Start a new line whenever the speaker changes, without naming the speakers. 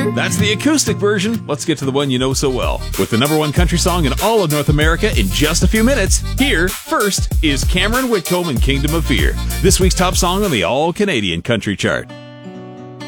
That's the acoustic version. Let's get to the one you know so well. With the #1 country song in all of North America in just a few minutes, here, first, is Cameron Whitcomb and Kingdom of Fear, this week's top song on the All-Canadian Country Chart.